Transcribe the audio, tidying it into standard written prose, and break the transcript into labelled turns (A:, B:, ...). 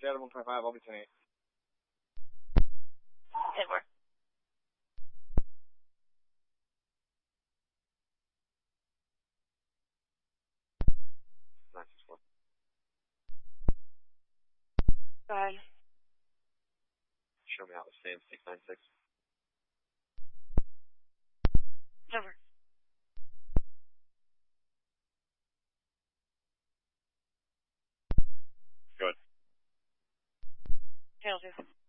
A: got it 1.5. I'll be 10-8.
B: 10-4. Go ahead.
C: Show me how it stands, 696.
B: Over.
C: Good.
B: Channel 2.